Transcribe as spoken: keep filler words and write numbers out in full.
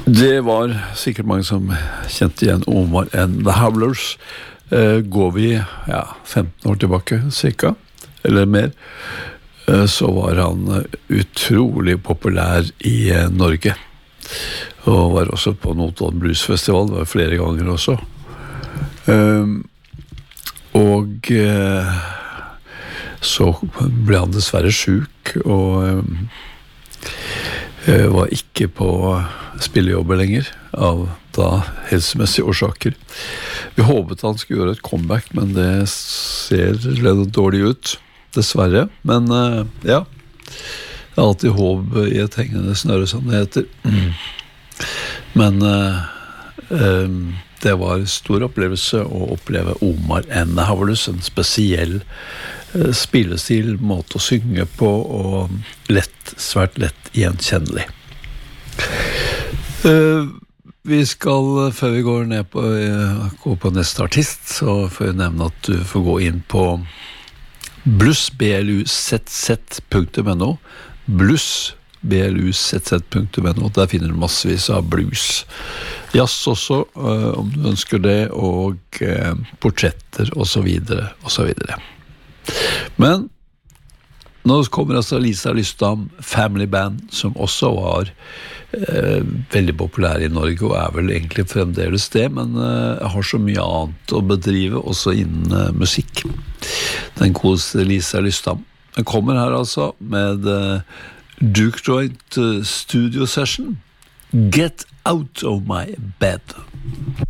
Det var sikkert mange som kjente igjen Omar and the Howlers. Eh, går vi ja, femten år tilbake, cirka, eller mer, eh, så var han utrolig populær i eh, Norge. Og var også på Notodden Blues Festival, det var flere ganger også. Eh, og eh, så ble han dessverre syk, og eh, var ikke på spillejobber lenger, av da helsemessige årsaker. Vi håpet han skulle gjøre et comeback, men det ser litt dårlig ut, dessverre. Men uh, ja, det er alltid håp i et hengende snøre, som det heter. Men uh, um, det var stor opplevelse å oppleve Omar and the Howlers, en spesiell uh, spillestil, måte å synge på, og lett, svært lett gjenkjennelig. Uh, vi skal, før vi går ned på, uh, gå på neste artist, så får jeg nevne at du får gå inn på bluss punktum no, bluss punktum no, der finner du massevis av blues. Jazz også, uh, om du ønsker det, og uh, portretter, og så videre, og så videre. Men nå kommer altså Lisa Lystam Family Band, som også var eh, veldig populær i Norge, og er vel egentlig fremdeles det, men eh, har så mye annet å bedrive, også innen eh, musikk. Den godeste Lisa Lystam. Den kommer her altså med eh, Duke Joint Studio Session. Get out of my bed.